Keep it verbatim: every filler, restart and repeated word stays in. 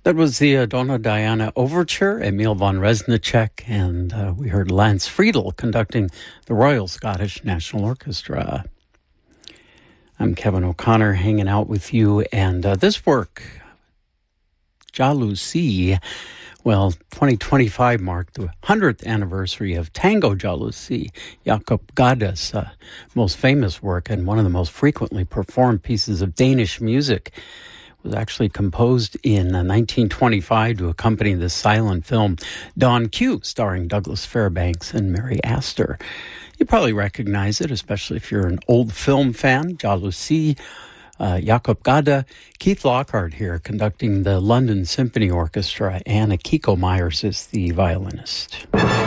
That was the uh, Donna Diana Overture, Emil von Reznicek, and uh, we heard Lance Friedel conducting the Royal Scottish National Orchestra. I'm Kevin O'Connor, hanging out with you, and uh, this work, Jalousie, well, twenty twenty-five marked the hundredth anniversary of Tango Jalousie, Jakob Gade's uh, most famous work and one of the most frequently performed pieces of Danish music. Was actually composed in uh, nineteen twenty-five to accompany the silent film Don Q, starring Douglas Fairbanks and Mary Astor. You probably recognize it, especially if you're an old film fan. Jalousie, uh, Jakob Gade, Keith Lockhart here conducting the London Symphony Orchestra, and Akiko Myers is the violinist.